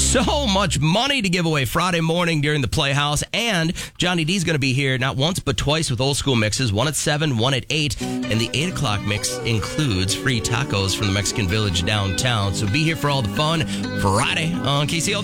So much money to give away Friday morning during the Playhouse. And Johnny D's going to be here not once but twice with old school mixes, one at 7, one at 8. And the 8 o'clock mix includes free tacos from the Mexican Village downtown. So be here for all the fun Friday on KCL.